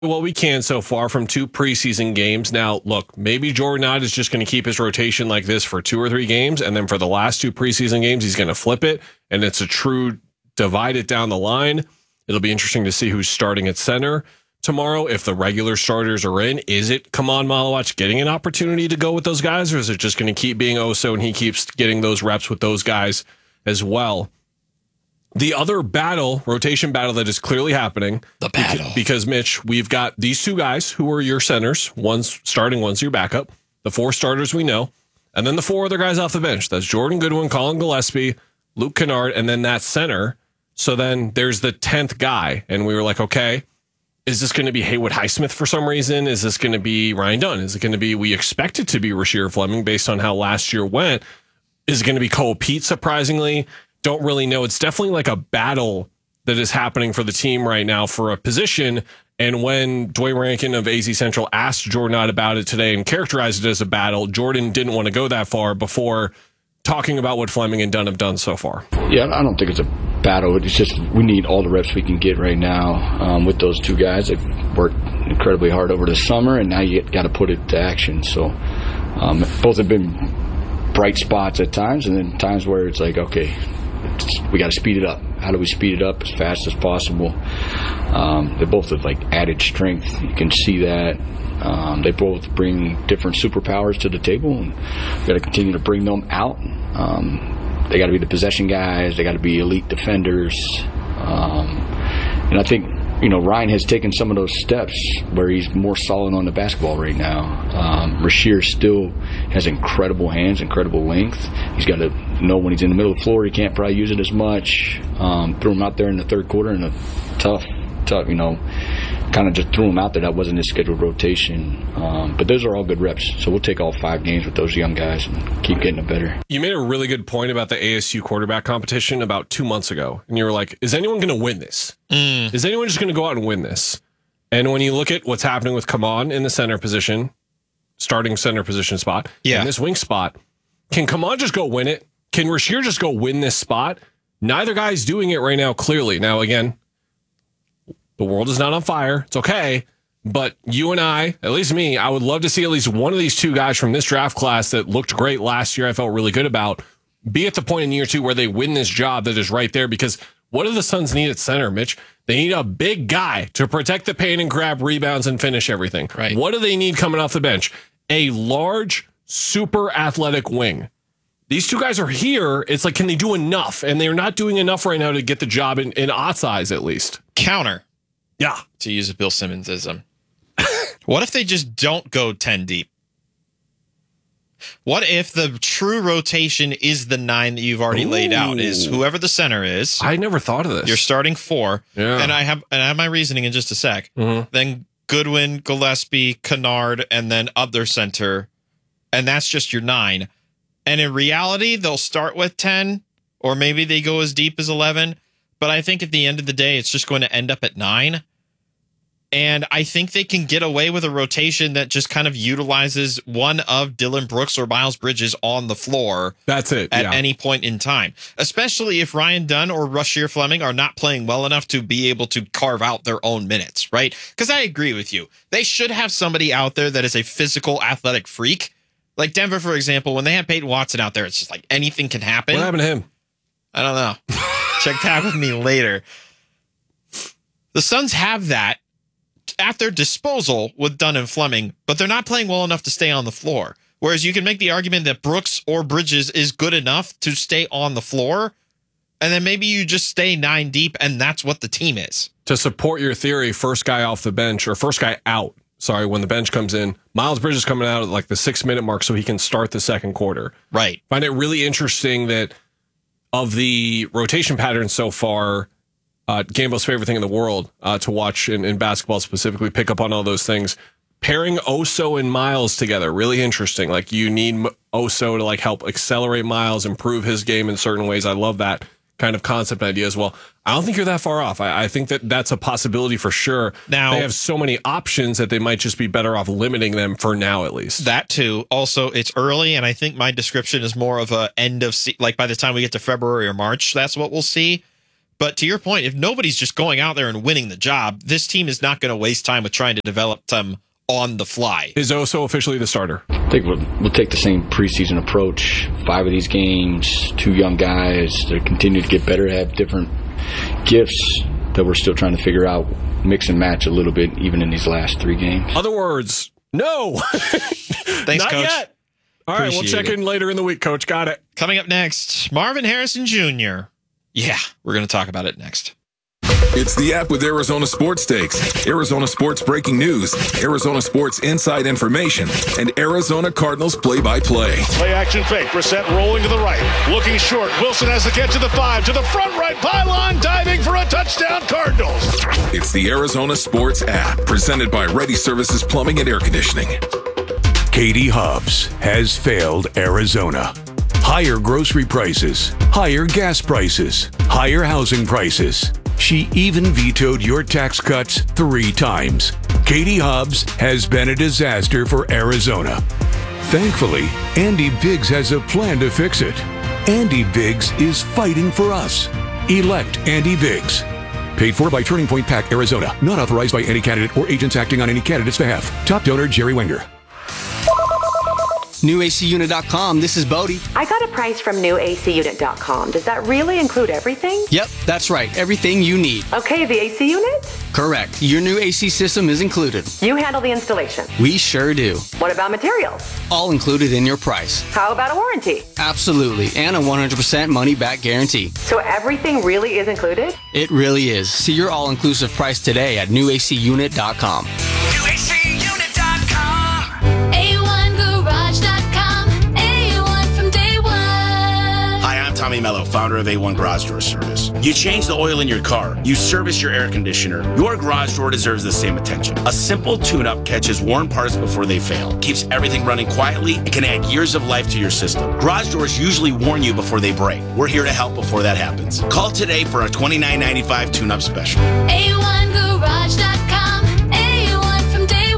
what we can so far from 2 preseason games. Now, look, maybe Jordan Ott is just going to keep his rotation like this for 2 or 3 games, and then for the last 2 preseason games, he's going to flip it, and it's a true divide it down the line. It'll be interesting to see who's starting at center tomorrow. If the regular starters are in, is it Kamon Malawach getting an opportunity to go with those guys, or is it just going to keep being Oso and he keeps getting those reps with those guys as well? The other rotation battle that is clearly happening, because Mitch, we've got these 2 guys who are your centers. One's starting, one's your backup. The 4 starters we know, and then the 4 other guys off the bench. That's Jordan Goodwin, Colin Gillespie, Luke Kennard, and then that center. So then there's the 10th guy, and we were like, okay, is this going to be Haywood Highsmith for some reason? Is this going to be Ryan Dunn? Is it going to be, we expect it to be Rasheer Fleming based on how last year went? Is it going to be Cole Pete, surprisingly? Don't really know. It's definitely like a battle that is happening for the team right now for a position. And when Dwayne Rankin of AZ Central asked Jordan Ott about it today and characterized it as a battle, Jordan didn't want to go that far before talking about what Fleming and Dunn have done so far. Yeah, I don't think it's a battle. It's just we need all the reps we can get right now with those 2 guys. They've worked incredibly hard over the summer, and now you got to put it to action. So both have been bright spots at times, and then times where it's like, okay, we got to speed it up. How do we speed it up as fast as possible? They both have like added strength. You can see that. They both bring different superpowers to the table, and we got to continue to bring them out. They got to be the possession guys. They got to be elite defenders. And I think, Ryan has taken some of those steps where he's more solid on the basketball right now. Rasheer still has incredible hands, incredible length. He's got to know when he's in the middle of the floor, he can't probably use it as much. Threw him out there in the 3rd quarter in a tough, kind of just threw him out there. That wasn't his scheduled rotation. But those are all good reps. So we'll take all 5 games with those young guys and keep getting it better. You made a really good point about the ASU quarterback competition about 2 months ago. And you were like, is anyone going to win this? Is anyone just going to go out and win this? And when you look at what's happening with Kamon in the center position, starting center position spot, in this wing spot, can Kamon just go win it? Can Rasheer just go win this spot? Neither guy's doing it right now, clearly. Now, again, the world is not on fire. It's okay. But you and I, at least me, I would love to see at least one of these 2 guys from this draft class that looked great last year, I felt really good about, be at the point in year 2 where they win this job that is right there. Because what do the Suns need at center, Mitch? They need a big guy to protect the paint and grab rebounds and finish everything. Right. What do they need coming off the bench? A large, super athletic wing. These 2 guys are here. It's like, can they do enough? And they're not doing enough right now to get the job in Ott's eyes, at least. Counter. Yeah. To use a Bill Simmonsism. What if they just don't go 10 deep? What if the true rotation is the 9 that you've already laid out? Is whoever the center is. I never thought of this. You're starting 4. Yeah. And I have my reasoning in just a sec. Then Goodwin, Gillespie, Kennard, and then other center. And that's just your 9. And in reality, they'll start with 10, or maybe they go as deep as 11. But I think at the end of the day, it's just going to end up at 9. And I think they can get away with a rotation that just kind of utilizes one of Dylan Brooks or Miles Bridges on the floor. That's it. At any point in time, especially if Ryan Dunn or Rasheer Fleming are not playing well enough to be able to carve out their own minutes, right? Because I agree with you. They should have somebody out there that is a physical, athletic freak. Like Denver, for example, when they have Peyton Watson out there, it's just like anything can happen. What happened to him? I don't know. Check back with me later. The Suns have that at their disposal with Dunn and Fleming, but they're not playing well enough to stay on the floor. Whereas you can make the argument that Brooks or Bridges is good enough to stay on the floor, and then maybe you just stay 9 deep, and that's what the team is. To support your theory, first guy off the bench, or first guy out, when the bench comes in, Miles Bridges coming out at like the 6-minute mark so he can start the second quarter. Right. Find it really interesting that of the rotation patterns so far, Gambo's favorite thing in the world to watch in basketball specifically, pick up on all those things. Pairing Oso and Miles together, really interesting. Like you need Oso to like help accelerate Miles, improve his game in certain ways. I love that kind of concept idea as well. I don't think you're that far off. I think that that's a possibility for sure. Now they have so many options that they might just be better off limiting them for now, at least. That too. Also, it's early, and I think my description is more of a end of like by the time we get to February or March, that's what we'll see. But to your point, if nobody's just going out there and winning the job, this team is not going to waste time with trying to develop them on the fly. Is Oso officially the starter? I think we'll take the same preseason approach. 5 of these games, 2 young guys that continue to get better, have different gifts that we're still trying to figure out, mix and match a little bit, even in these last 3 games. Other words, no. Thanks, Not Coach. yet. All right, we'll Appreciate check it. in later in the week, Coach. Got it. Coming up next, Marvin Harrison Jr. Yeah, we're going to talk about it next. It's the app with Arizona Sports Stakes, Arizona Sports breaking news, Arizona Sports inside information, and Arizona Cardinals play-by-play. Play action fake. Brissett rolling to the right. Looking short. Wilson has to get to the 5. To the front right pylon. Diving for a touchdown. Cardinals. It's the Arizona Sports app, presented by Ready Services Plumbing and Air Conditioning. Katie Hobbs has failed Arizona. Higher grocery prices, higher gas prices, higher housing prices. She even vetoed your tax cuts 3 times. Katie Hobbs has been a disaster for Arizona. Thankfully, Andy Biggs has a plan to fix it. Andy Biggs is fighting for us. Elect Andy Biggs. Paid for by Turning Point PAC, Arizona. Not authorized by any candidate or agents acting on any candidate's behalf. Top donor, Jerry Wenger. NewACUnit.com. This is Bodie. I got a price from NewACUnit.com. Does that really include everything? Yep, that's right. Everything you need. Okay, the AC unit? Correct. Your new AC system is included. You handle the installation. We sure do. What about materials? All included in your price. How about a warranty? Absolutely. And a 100% money-back guarantee. So everything really is included? It really is. See your all-inclusive price today at NewACUnit.com. Tommy Mello, founder of A1 Garage Door Service. You change the oil in your car. You service your air conditioner. Your garage door deserves the same attention. A simple tune-up catches worn parts before they fail, keeps everything running quietly, and can add years of life to your system. Garage doors usually warn you before they break. We're here to help before that happens. Call today for a $29.95 tune-up special. A1Garage.com. A1 from day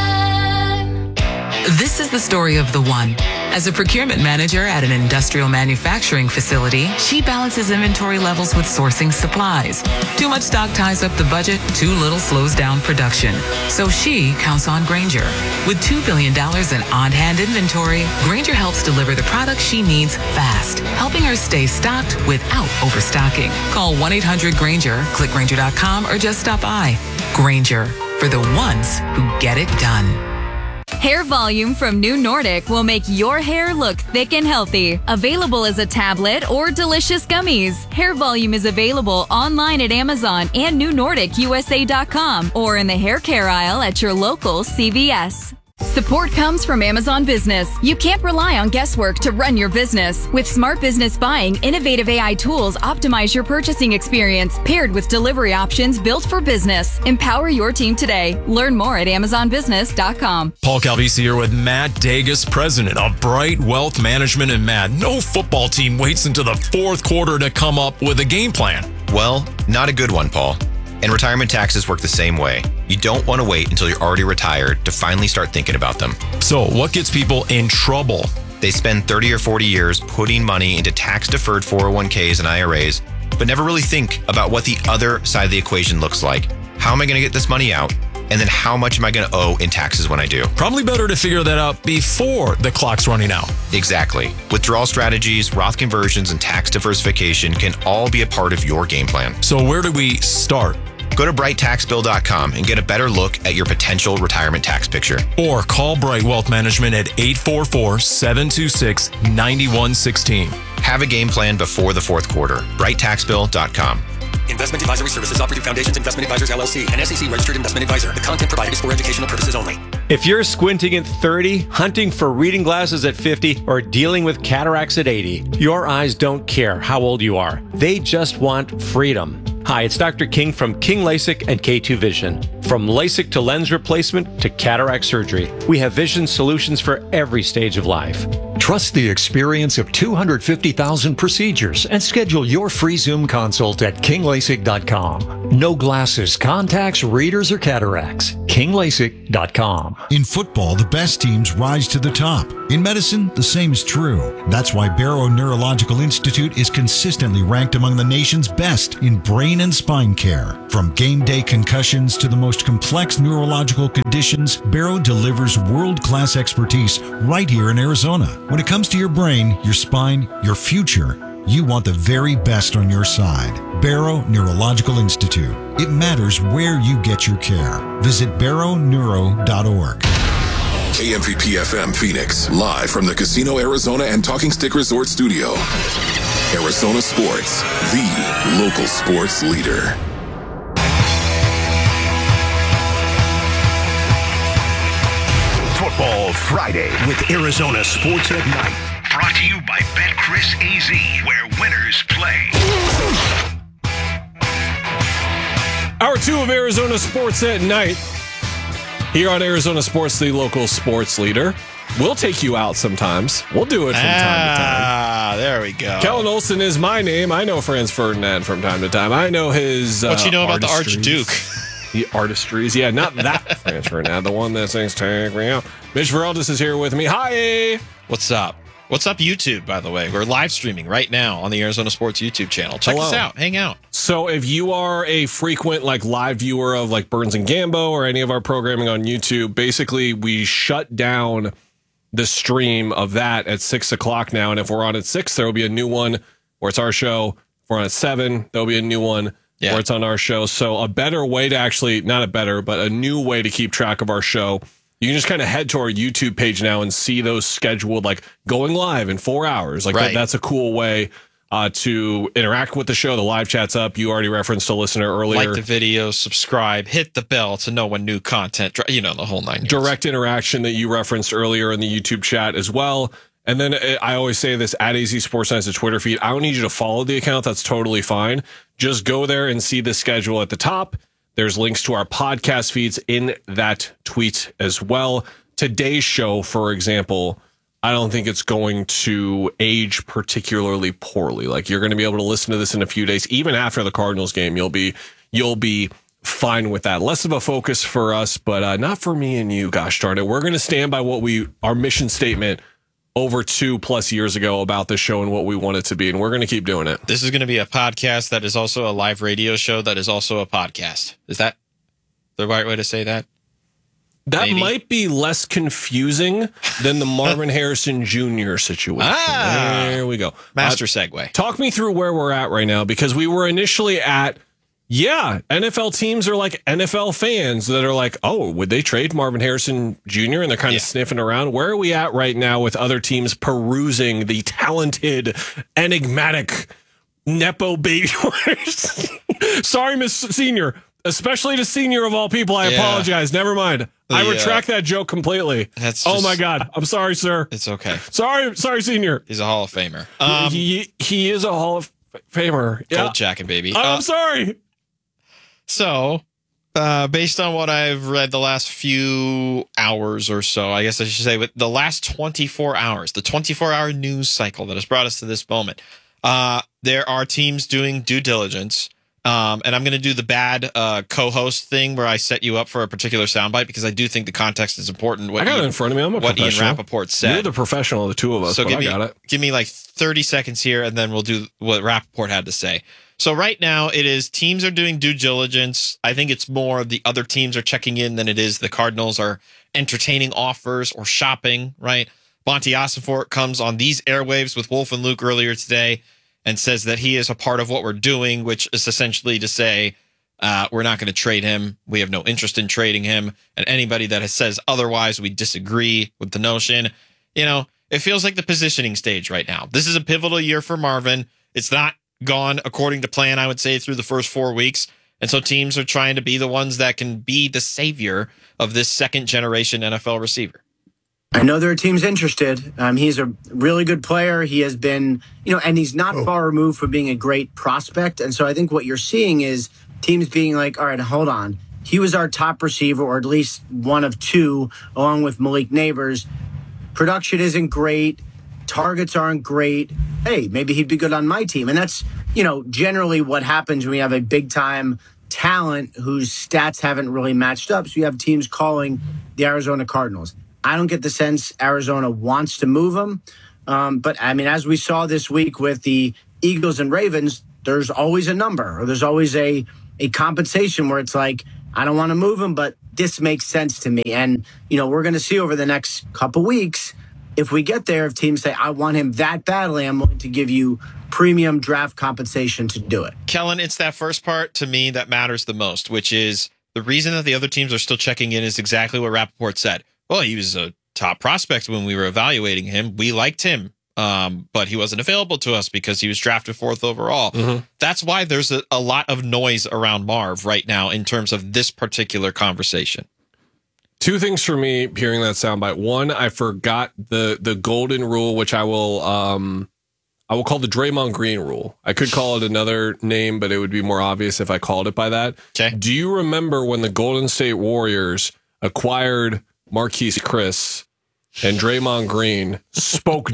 one. This is the story of the one. As a procurement manager at an industrial manufacturing facility, she balances inventory levels with sourcing supplies. Too much stock ties up the budget, too little slows down production. So she counts on Grainger. With $2 billion in on-hand inventory, Grainger helps deliver the products she needs fast, helping her stay stocked without overstocking. Call 1-800-GRAINGER, click Grainger.com, or just stop by. Grainger, for the ones who get it done. Hair Volume from New Nordic will make your hair look thick and healthy. Available as a tablet or delicious gummies. Hair Volume is available online at Amazon and NewNordicUSA.com or in the hair care aisle at your local CVS. Support comes from Amazon Business. You can't rely on guesswork to run your business. With Smart Business Buying, innovative AI tools optimize your purchasing experience, paired with delivery options built for business. Empower your team today. Learn more at AmazonBusiness.com. Paul Calvisi here with Matt Dagus, president of Bright Wealth Management. And Matt, no football team waits until the fourth quarter to come up with a game plan. Well, not a good one, Paul. And retirement taxes work the same way. You don't want to wait until you're already retired to finally start thinking about them. So what gets people in trouble? They spend 30 or 40 years putting money into tax-deferred 401ks and IRAs, but never really think about what the other side of the equation looks like. How am I going to get this money out? And then how much am I going to owe in taxes when I do? Probably better to figure that out before the clock's running out. Exactly. Withdrawal strategies, Roth conversions, and tax diversification can all be a part of your game plan. So where do we start? Go to BrightTaxBill.com and get a better look at your potential retirement tax picture. Or call Bright Wealth Management at 844-726-9116. Have a game plan before the fourth quarter. BrightTaxBill.com. Investment Advisory Services offered through Foundations Investment Advisors LLC, an SEC registered investment advisor. The content provided is for educational purposes only. If you're squinting at 30, hunting for reading glasses at 50, or dealing with cataracts at 80, your eyes don't care how old you are. They just want freedom. Hi, it's Dr. King from King LASIK and K2 Vision. From LASIK to lens replacement to cataract surgery, we have vision solutions for every stage of life. Trust the experience of 250,000 procedures and schedule your free Zoom consult at kinglasik.com. No glasses, contacts, readers, or cataracts. kinglasik.com. In football, the best teams rise to the top. In medicine, the same is true. That's why Barrow Neurological Institute is consistently ranked among the nation's best in brain and spine care. From game day concussions to the most complex neurological conditions, Barrow delivers world-class expertise right here in Arizona. When it comes to your brain, your spine, your future, you want the very best on your side. Barrow Neurological Institute. It matters where you get your care. Visit barrowneuro.org. KMVP FM Phoenix, live from the Casino Arizona and Talking Stick Resort Studio. Arizona Sports, the local sports leader. Football Friday with Arizona Sports at Night. Brought to you by BetCris AZ, where winners play. Hour 2 of Arizona Sports at Night. Here on Arizona Sports, the local sports leader. We'll take you out sometimes. We'll do it from time to time. There we go. Kellen Olson is my name. I know Franz Ferdinand from time to time. I know his what you know about the Archduke? The artistries. Yeah, not that Franz Ferdinand. The one that sings Take Me Out. Mitch Veraldis is here with me. Hi. What's up? What's up, YouTube, by the way? We're live streaming right now on the Arizona Sports YouTube channel. Check us out. Hang out. So if you are a frequent live viewer of Burns and Gambo or any of our programming on YouTube, basically we shut down the stream of that at 6 o'clock now. And if we're on at 6, there will be a new one where it's our show. If we're on at 7, there'll be a new one where it's on our show. So a better way to actually, not a better, but a new way to keep track of our show. You can just kind of head to our YouTube page now and see those scheduled, going live in 4 hours. That's a cool way to interact with the show. The live chat's up. You already referenced a listener earlier. Like the video, subscribe, hit the bell to know when new content, the whole 9 yards. Direct interaction that you referenced earlier in the YouTube chat as well. And then I always say this, at AZ Sports Night, the Twitter feed. I don't need you to follow the account. That's totally fine. Just go there and see the schedule at the top. There's links to our podcast feeds in that tweet as well. Today's show, for example, I don't think it's going to age particularly poorly. You're going to be able to listen to this in a few days. Even after the Cardinals game, you'll be fine with that. Less of a focus for us, but not for me and you, gosh darn it. We're going to stand by our mission statement over 2+ years ago about this show and what we want it to be, and we're going to keep doing it. This is going to be a podcast that is also a live radio show that is also a podcast. Is that the right way to say that? That might be less confusing than the Marvin Harrison Jr. situation. There we go. Master segue. Talk me through where we're at right now, because we were initially at, NFL teams are like NFL fans that are like, oh, would they trade Marvin Harrison Jr.? And they're kind of sniffing around. Where are we at right now with other teams perusing the talented, enigmatic, Nepo baby owners? Sorry, Miss Senior. Especially to Senior of all people. I apologize. Never mind. I retract that joke completely. Oh my God. I'm sorry, sir. It's okay. Sorry, Senior. He's a Hall of Famer. He is a Hall of Famer. Gold jacket, baby. I'm sorry. So, based on what I've read the last few hours or so, I guess I should say, with the last 24 hours, the 24-hour news cycle that has brought us to this moment, there are teams doing due diligence. And I'm going to do the bad co-host thing where I set you up for a particular soundbite because I do think the context is important. I got it in front of me. I'm a professional. Ian Rappaport said. You're the professional of the two of us, so I got it. Give me 30 seconds here, and then we'll do what Rappaport had to say. So right now, it is teams are doing due diligence. I think it's more the other teams are checking in than it is the Cardinals are entertaining offers or shopping, right? Monty Ossenfort comes on these airwaves with Wolf and Luke earlier today and says that he is a part of what we're doing, which is essentially to say we're not going to trade him. We have no interest in trading him. And anybody that says otherwise, we disagree with the notion. It feels like the positioning stage right now. This is a pivotal year for Marvin. It's not gone according to plan, I would say, through the first 4 weeks. And so teams are trying to be the ones that can be the savior of this second-generation NFL receiver. I know there are teams interested. He's a really good player. He has been, and he's not far removed from being a great prospect. And so I think what you're seeing is teams being like, all right, hold on. He was our top receiver, or at least one of two, along with Malik Neighbors. Production isn't great. targets aren't great. Hey, maybe he'd be good on my team. And that's, generally what happens when you have a big-time talent whose stats haven't really matched up. So you have teams calling the Arizona Cardinals. I don't get the sense Arizona wants to move him. But, as we saw this week with the Eagles and Ravens, there's always a number, or there's always a compensation where it's like, I don't want to move him, but this makes sense to me. And, we're going to see over the next couple weeks, if we get there, if teams say, I want him that badly, I'm willing to give you premium draft compensation to do it. Kellen, it's that first part to me that matters the most, which is the reason that the other teams are still checking in is exactly what Rappaport said. Well, he was a top prospect when we were evaluating him. We liked him, but he wasn't available to us because he was drafted 4th overall. Mm-hmm. That's why there's a lot of noise around Marv right now in terms of this particular conversation. 2 things for me hearing that soundbite. One, I forgot the golden rule, which I will call the Draymond Green rule. I could call it another name, but it would be more obvious if I called it by that. Okay. Do you remember when the Golden State Warriors acquired Marquise Chris and Draymond Green spoke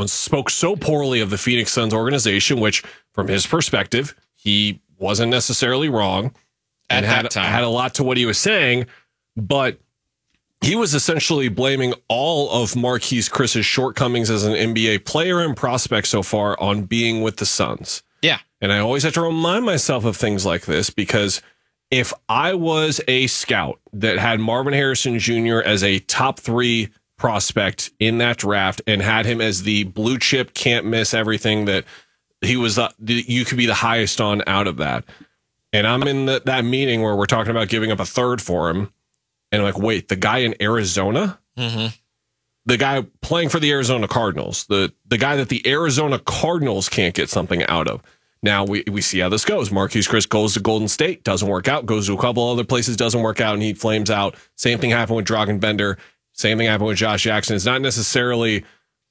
so poorly of the Phoenix Suns organization, which from his perspective, he wasn't necessarily wrong and had a lot to what he was saying, but he was essentially blaming all of Marquise Chris's shortcomings as an NBA player and prospect so far on being with the Suns. Yeah. And I always have to remind myself of things like this because if I was a scout that had Marvin Harrison Jr. as a top 3 prospect in that draft and had him as the blue chip, can't miss everything that he was, you could be the highest on out of that. And I'm in that meeting where we're talking about giving up a 3rd for him. And I'm like, wait, the guy in Arizona? Mm-hmm. The guy playing for the Arizona Cardinals, the guy that the Arizona Cardinals can't get something out of. Now we see how this goes. Marquise Chris goes to Golden State, doesn't work out, goes to a couple other places, doesn't work out, and he flames out. Same thing happened with Dragan Bender. Same thing happened with Josh Jackson. It's not necessarily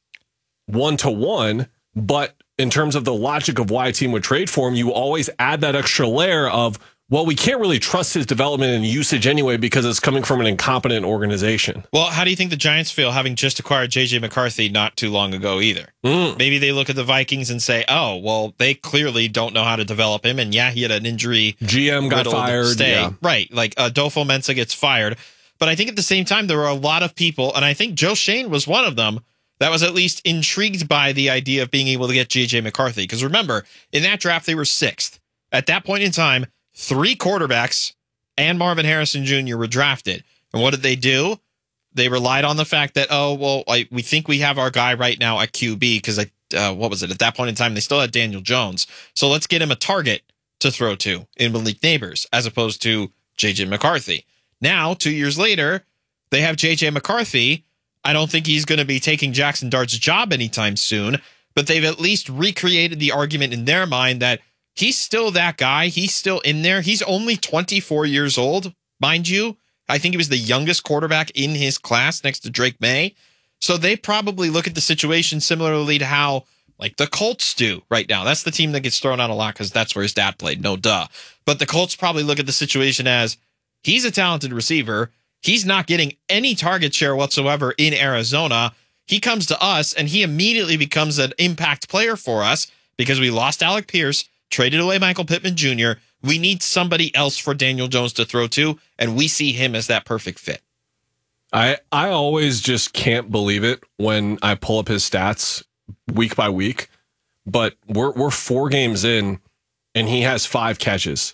1-to-1, but in terms of the logic of why a team would trade for him, you always add that extra layer of, well, we can't really trust his development and usage anyway because it's coming from an incompetent organization. Well, how do you think the Giants feel having just acquired J.J. McCarthy not too long ago either? Maybe they look at the Vikings and say, oh, well, they clearly don't know how to develop him. And yeah, he had an injury. GM got fired. Yeah. Right. Like Adolfo Mensa gets fired. But I think at the same time, there were a lot of people, and I think Joe Shane was one of them, that was at least intrigued by the idea of being able to get J.J. McCarthy. Because remember, in that draft, they were 6th. At that point in time, 3 quarterbacks and Marvin Harrison Jr. were drafted. And what did they do? They relied on the fact that, we think we have our guy right now at QB because, what was it? At that point in time, they still had Daniel Jones. So let's get him a target to throw to in Malik Neighbors as opposed to J.J. McCarthy. Now, 2 years later, they have J.J. McCarthy. I don't think he's going to be taking Jackson Dart's job anytime soon, but they've at least recreated the argument in their mind that he's still that guy. He's still in there. He's only 24 years old, mind you. I think he was the youngest quarterback in his class next to Drake May. So they probably look at the situation similarly to how like the Colts do right now. That's the team that gets thrown out a lot because that's where his dad played. No duh. But the Colts probably look at the situation as he's a talented receiver. He's not getting any target share whatsoever in Arizona. He comes to us and he immediately becomes an impact player for us because we lost Alec Pierce, traded away Michael Pittman Jr. We need somebody else for Daniel Jones to throw to, and we see him as that perfect fit. I always just can't believe it when I pull up his stats week by week, but we're 4 games in and he has 5 catches.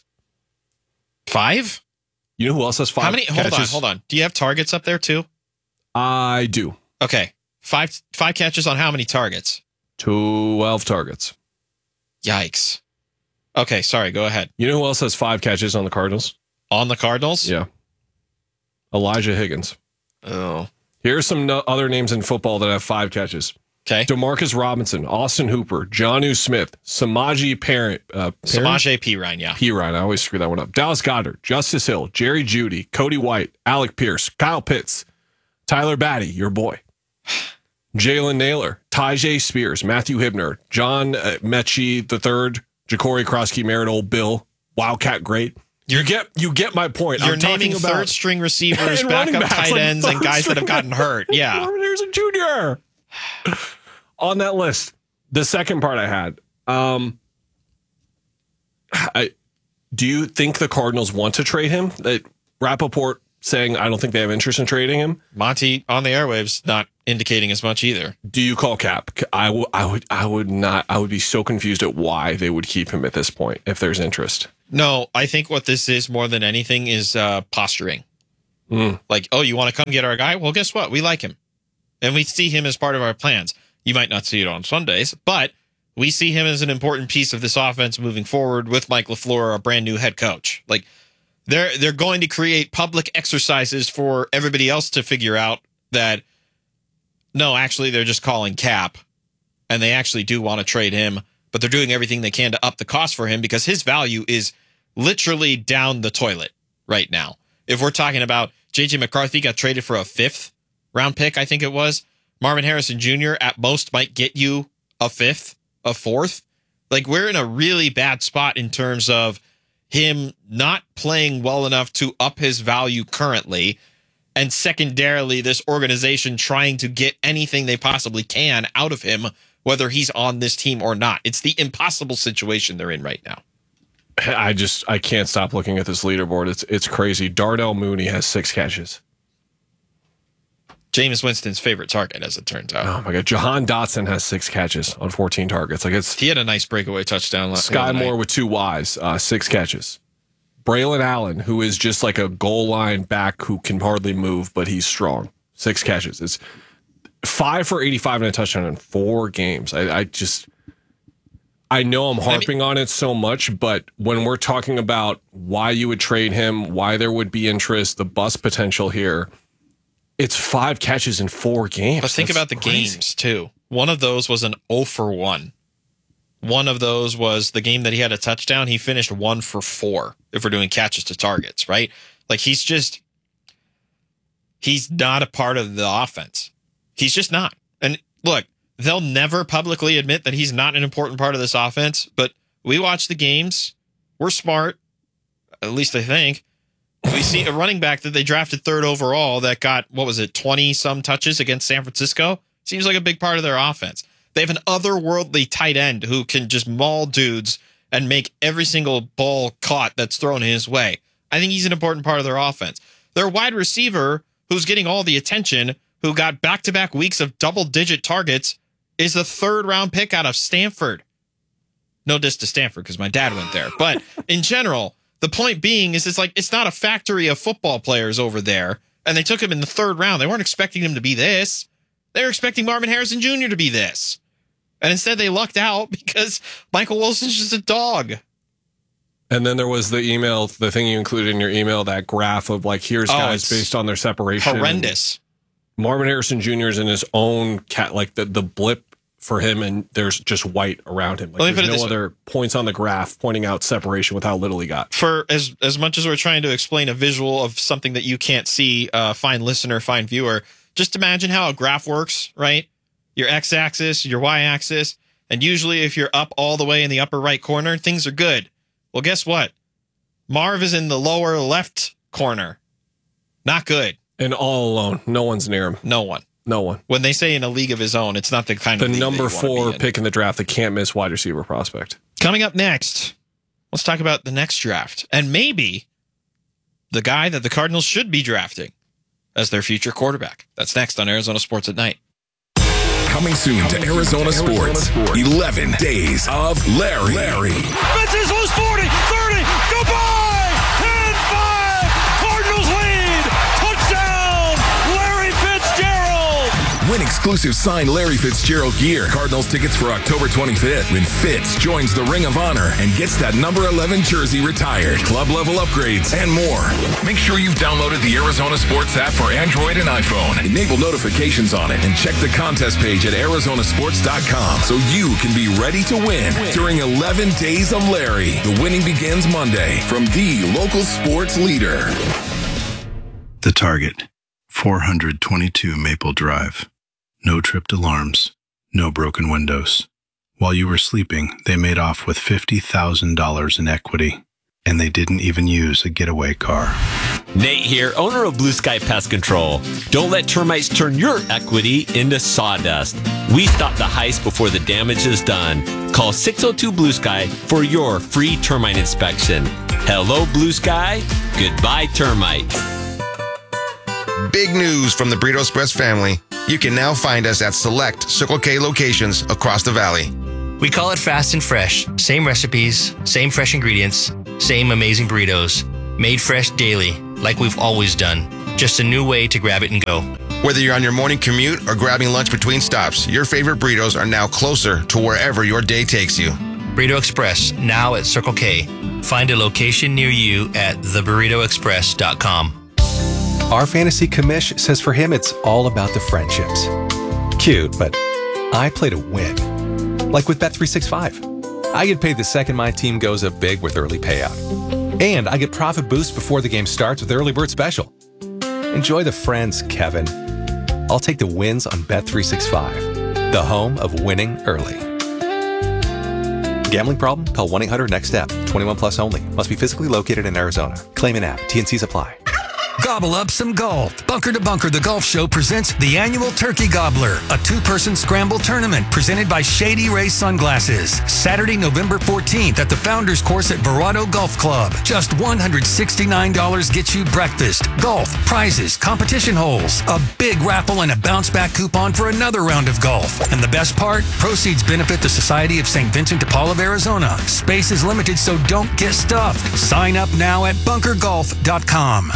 5? You know who else has 5 How many? catches? Hold on. Do you have targets up there too? I do. Okay. 5 catches on how many targets? 12 targets. Yikes. Okay, sorry, go ahead. You know who else has 5 catches on the Cardinals? On the Cardinals? Yeah. Elijah Higgins. Oh. Here's some other names in football that have 5 catches. Okay. DeMarcus Robinson, Austin Hooper, Jonnu Smith, Samaje Perine, yeah. Perine, I always screw that one up. Dallas Goedert, Justice Hill, Jerry Jeudy, Cody White, Alec Pierce, Kyle Pitts, Tyler Batty, your boy, Jalen Naylor, Tyjae Spears, Matthew Hibner, John Mechie III, Ja'Cory Krosky, Merritt, Bill, Wildcat Great. You get my point. You're naming third string receivers, backup tight ends, and guys that have gotten hurt. Yeah. Marvin Harrison Jr. on that list, the second part I had, do you think the Cardinals want to trade him? Rappaport saying, I don't think they have interest in trading him. Monty on the airwaves not indicating as much either. Do you call cap? I would not. I would be so confused at why they would keep him at this point if there's interest. No, I think what this is more than anything is posturing. Like, oh, you want to come get our guy? Well, guess what? We like him. And we see him as part of our plans. You might not see it on Sundays, but we see him as an important piece of this offense moving forward with Mike LaFleur, a brand new head coach. Like, they're going to create public exercises for everybody else to figure out that, no, actually, they're just calling cap, and they actually do want to trade him, but they're doing everything they can to up the cost for him because his value is literally down the toilet right now. If we're talking about J.J. McCarthy got traded for a 5th round pick, I think it was. Marvin Harrison Jr. at most might get you a 5th, a 4th. Like, we're in a really bad spot in terms of him not playing well enough to up his value currently, and secondarily, this organization trying to get anything they possibly can out of him, whether he's on this team or not. It's the impossible situation they're in right now. I can't stop looking at this leaderboard. It's crazy. Darnell Mooney has 6 catches. Jameis Winston's favorite target, as it turns out. Oh my God. Jahan Dotson has 6 catches on 14 targets. He had a nice breakaway touchdown last night. Sky Moore with 2 Ys, 6 catches. Braylon Allen, who is just like a goal line back who can hardly move, but he's strong. 6 catches. It's 5 for 85 and a touchdown in 4 games. I know I'm harping on it so much, but when we're talking about why you would trade him, why there would be interest, the bust potential here, it's 5 catches in 4 games. But think about the games, too. One of those was an 0 for 1. One of those was the game that he had a touchdown. He finished 1 for 4, if we're doing catches to targets, right? Like, he's not a part of the offense. He's just not. And look, they'll never publicly admit that he's not an important part of this offense, but we watch the games. We're smart, at least I think. We see a running back that they drafted 3rd overall that got, 20-some touches against San Francisco? Seems like a big part of their offense. They have an otherworldly tight end who can just maul dudes and make every single ball caught that's thrown his way. I think he's an important part of their offense. Their wide receiver, who's getting all the attention, who got back-to-back weeks of double-digit targets, is the 3rd round pick out of Stanford. No diss to Stanford because my dad went there. But in general, the point being is it's not a factory of football players over there, and they took him in the 3rd round. They weren't expecting him to be this. They were expecting Marvin Harrison Jr. to be this. And instead they lucked out because Michael Wilson's just a dog. And then there was the email, the thing you included in your email, that graph of like, here's guys based on their separation. Horrendous. Marvin Harrison Jr. is in his own like the blip for him, and there's just white around him. Like, there's no other points on the graph pointing out separation with how little he got. For as much as we're trying to explain a visual of something that you can't see, fine listener, fine viewer, just imagine how a graph works, right? Your x-axis, your y-axis, and usually if you're up all the way in the upper right corner, things are good. Well, guess what? Marv is in the lower left corner. Not good. And all alone. No one's near him. No one. No one. When they say in a league of his own, it's not the kind of the number 4 pick in the draft, the can't miss wide receiver prospect. Coming up next, let's talk about the next draft and maybe the guy that the Cardinals should be drafting as their future quarterback. That's next on Arizona Sports at Night. Coming soon to Arizona Sports. 11 Days of Larry. Fences was 40, 30, goodbye! 10-5, Cardinals lead! Touchdown, Larry Fitzgerald! Win exclusive signed Larry Fitzgerald gear. Cardinals tickets for October 25th when Fitz joins the Ring of Honor and gets that number 11 jersey retired. Club level upgrades and more. Make sure you've downloaded the Arizona Sports app for Android and iPhone. Enable notifications on it and check the contest page at arizonasports.com so you can be ready to win during 11 Days of Larry. The winning begins Monday from the local sports leader. The Target, 422 Maple Drive. No tripped alarms, no broken windows. While you were sleeping, they made off with $50,000 in equity. And they didn't even use a getaway car. Nate here, owner of Blue Sky Pest Control. Don't let termites turn your equity into sawdust. We stop the heist before the damage is done. Call 602 Blue Sky for your free termite inspection. Hello, Blue Sky. Goodbye, termites. Big news from the Burrito Express family. You can now find us at select Circle K locations across the valley. We call it fast and fresh. Same recipes, same fresh ingredients, same amazing burritos. Made fresh daily, like we've always done. Just a new way to grab it and go. Whether you're on your morning commute or grabbing lunch between stops, your favorite burritos are now closer to wherever your day takes you. Burrito Express, now at Circle K. Find a location near you at theburritoexpress.com. Our fantasy commish says for him it's all about the friendships. Cute, but I play to win. Like with Bet365. I get paid the second my team goes up big with early payout. And I get profit boost before the game starts with Early Bird Special. Enjoy the friends, Kevin. I'll take the wins on Bet365, the home of winning early. Gambling problem? Call 1-800-NEXT-STEP. 21 plus only. Must be physically located in Arizona. Claim an app. TNCs apply. Gobble up some golf. Bunker to Bunker, the golf show, presents the annual Turkey Gobbler, a two-person scramble tournament presented by Shady Ray Sunglasses. Saturday, November 14th at the Founders Course at Verado Golf Club. Just $169 gets you breakfast, golf, prizes, competition holes, a big raffle, and a bounce-back coupon for another round of golf. And the best part? Proceeds benefit the Society of St. Vincent de Paul of Arizona. Space is limited, so don't get stuffed. Sign up now at bunkergolf.com.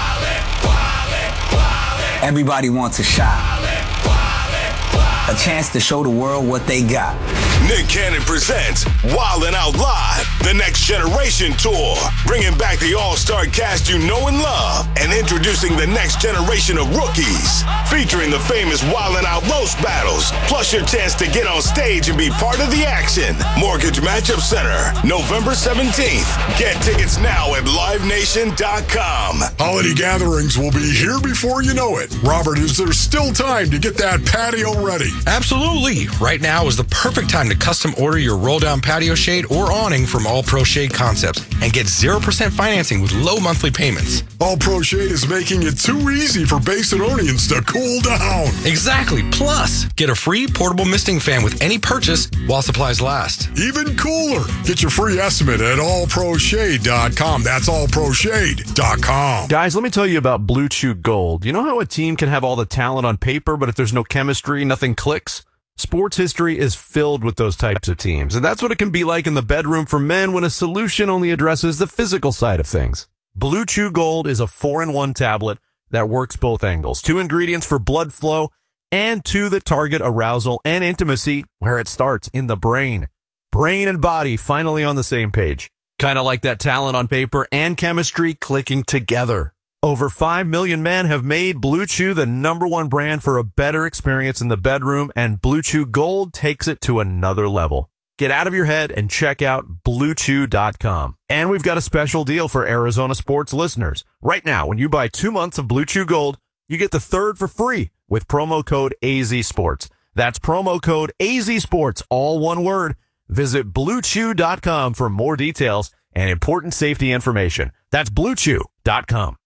Everybody wants a shot. A chance to show the world what they got. Nick Cannon presents Wildin' Out Live, the Next Generation Tour, bringing back the all-star cast you know and love, and introducing the next generation of rookies, featuring the famous Wildin' Out roast battles, plus your chance to get on stage and be part of the action. Mortgage Matchup Center, November 17th. Get tickets now at livenation.com. Holiday gatherings will be here before you know it. Robert, is there still time to get that patio ready? Absolutely. Right now is the perfect time to custom order your roll-down patio shade or awning from All Pro Shade Concepts and get 0% financing with low monthly payments. All Pro Shade is making it too easy for Basinonians to cool down. Exactly. Plus, get a free portable misting fan with any purchase while supplies last. Even cooler. Get your free estimate at allproshade.com. That's allproshade.com. Guys, let me tell you about Blue Chew Gold. You know how a team can have all the talent on paper, but if there's no chemistry, nothing clicks? Sports history is filled with those types of teams, and that's what it can be like in the bedroom for men when a solution only addresses the physical side of things. Blue Chew Gold is a 4-in-1 tablet that works both angles. 2 ingredients for blood flow and 2 that target arousal and intimacy where it starts, in the brain. Brain and body finally on the same page. Kind of like that talent on paper and chemistry clicking together. Over 5 million men have made Blue Chew the #1 brand for a better experience in the bedroom, and Blue Chew Gold takes it to another level. Get out of your head and check out BlueChew.com. And we've got a special deal for Arizona sports listeners. Right now, when you buy 2 months of Blue Chew Gold, you get the 3rd for free with promo code AZSports. That's promo code AZSports, all one word. Visit BlueChew.com for more details and important safety information. That's BlueChew.com.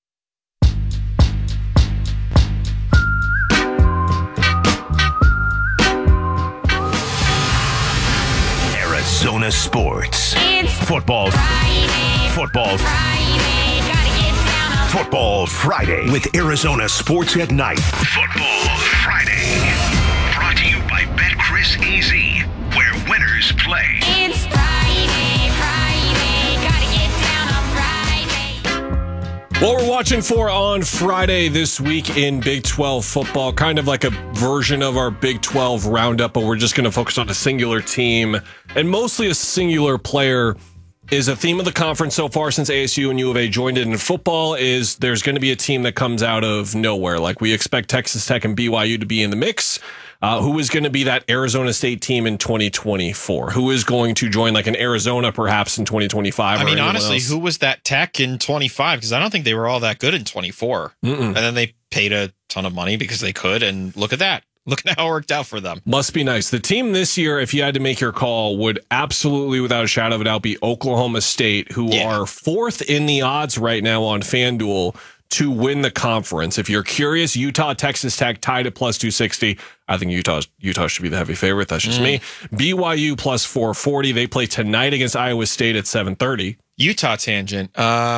Arizona sports. It's Football Friday. Football Friday. Gotta get down on Football Friday with Arizona Sports at Night. Football Friday. Brought to you by BetCris AZ, where winners play. It's Friday. Gotta get down on Friday. What we're watching for on Friday this week in Big 12 football, kind of like a version of our Big 12 roundup, but we're just going to focus on a singular team and mostly a singular player, is a theme of the conference so far since ASU and U of A joined it in football. Is there's going to be a team that comes out of nowhere. Like we expect Texas Tech and BYU to be in the mix. Who is going to be that Arizona State team in 2024? Who is going to join like an Arizona perhaps in 2025? I mean, honestly, who was that Tech in 25? Because I don't think they were all that good in 24. And then they paid a ton of money because they could, and look at that. Look at how it worked out for them. Must be nice. The team this year, if you had to make your call, would absolutely, without a shadow of a doubt, be Oklahoma State, who are 4th in the odds right now on FanDuel to win the conference. If you're curious, Utah, Texas Tech tied at plus 260. I think Utah should be the heavy favorite. That's just me. BYU plus 440. They play tonight against Iowa State at 7:30. Utah tangent.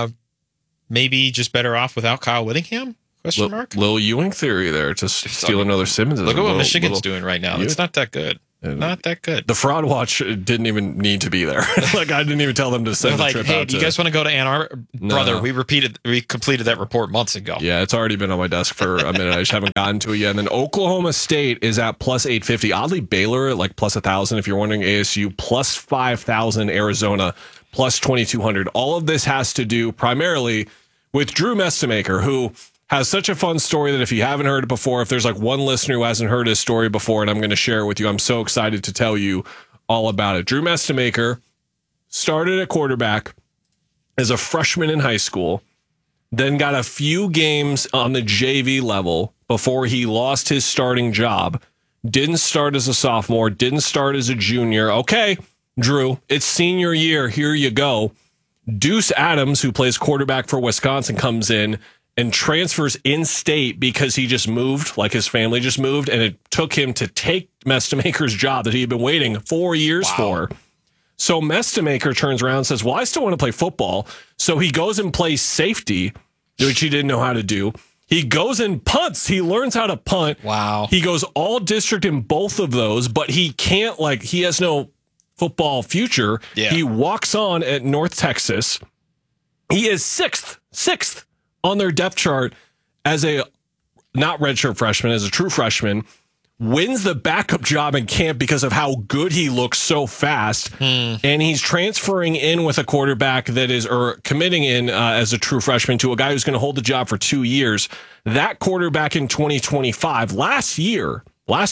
Maybe just better off without Kyle Whittingham? Question mark? Little Ewing theory there to steal another Simmons. Look at what Michigan's doing right now. It's not that good. Not that good. The fraud watch didn't even need to be there. Like, I didn't even tell them to send the trip out. Do you guys want to go to Ann Arbor? No. Brother, we completed that report months ago. Yeah, it's already been on my desk for a minute. I just haven't gotten to it yet. And then Oklahoma State is at plus 850. Oddly, Baylor at like plus 1,000. If you're wondering, ASU plus 5,000. Arizona plus 2,200. All of this has to do primarily with Drew Mestemaker, who has such a fun story that if you haven't heard it before, if there's like one listener who hasn't heard his story before, and I'm going to share it with you, I'm so excited to tell you all about it. Drew Mestemaker started at quarterback as a freshman in high school, then got a few games on the JV level before he lost his starting job. Didn't start as a sophomore, didn't start as a junior. Okay, Drew, it's senior year. Here you go. Deuce Adams, who plays quarterback for Wisconsin, comes in and transfers in state because he just moved, like his family just moved, and it took him to take Mestemaker's job that he had been waiting 4 years for. So Mestemaker turns around and says, well, I still want to play football. So he goes and plays safety, which he didn't know how to do. He goes and punts. He learns how to punt. Wow. He goes all district in both of those, but he can't, like, he has no football future. Yeah. He walks on at North Texas. He is sixth on their depth chart as a not redshirt freshman, as a true freshman, wins the backup job in camp because of how good he looks so fast. And he's transferring in with a quarterback that is, or committing in as a true freshman to a guy who's going to hold the job for 2 years. That quarterback in 2025, last year,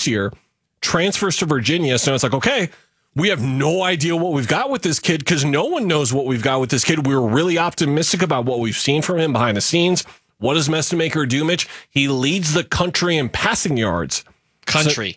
transfers to Virginia. So it's like, okay, we have no idea what we've got with this kid because no one knows what we've got with this kid. We were really optimistic about what we've seen from him behind the scenes. What does Mestemaker do, Mitch? He leads the country in passing yards. The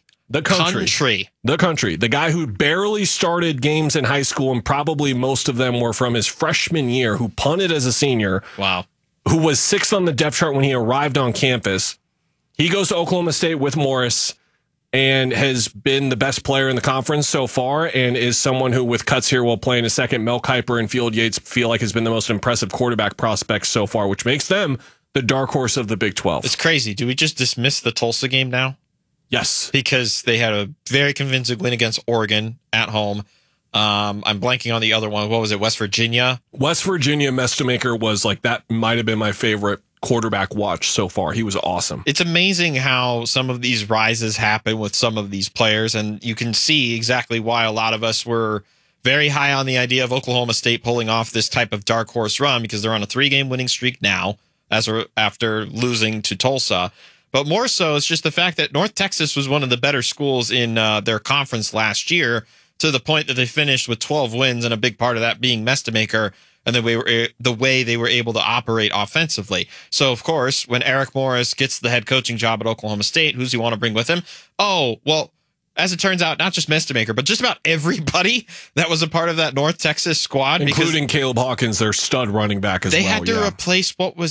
country. The guy who barely started games in high school, and probably most of them were from his freshman year, who punted as a senior. Wow. Who was 6th on the depth chart when he arrived on campus. He goes to Oklahoma State with Morris and has been the best player in the conference so far, and is someone who, with cuts here, will play in a second. Mel Kiper and Field Yates feel like has been the most impressive quarterback prospects so far, which makes them the dark horse of the Big 12. It's crazy. Do we just dismiss the Tulsa game now? Yes. Because they had a very convincing win against Oregon at home. I'm blanking on the other one. What was it? West Virginia? West Virginia, Mestemaker was like, that might have been my favorite quarterback watch so far. He was awesome. It's amazing how some of these rises happen with some of these players, and you can see exactly why a lot of us were very high on the idea of Oklahoma State pulling off this type of dark horse run, because they're on a 3-game winning streak now after losing to Tulsa. But more so, it's just the fact that North Texas was one of the better schools in their conference last year, to the point that they finished with 12 wins, and a big part of that being Mestemaker and the way they were able to operate offensively. So, of course, when Eric Morris gets the head coaching job at Oklahoma State, who's he want to bring with him? Oh, well, as it turns out, not just Mestemaker, but just about everybody that was a part of that North Texas squad. Including Caleb Hawkins, their stud running back as well. They had to replace,